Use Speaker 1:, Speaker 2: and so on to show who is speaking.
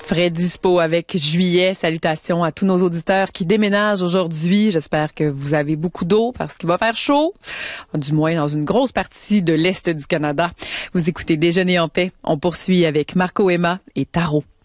Speaker 1: Frais dispo avec Juillet. Salutations à tous nos auditeurs qui déménagent aujourd'hui. J'espère que vous avez beaucoup d'eau parce qu'il va faire chaud, du moins dans une grosse partie de l'Est du Canada. Vous écoutez Déjeuner en paix. On poursuit avec Marco Emma et Tarot.